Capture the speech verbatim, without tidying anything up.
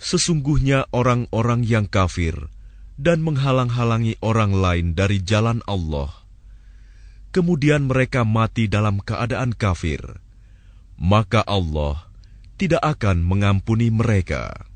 Sesungguhnya orang-orang yang kafir dan menghalang-halangi orang lain dari jalan Allah, kemudian mereka mati dalam keadaan kafir, maka Allah tidak akan mengampuni mereka.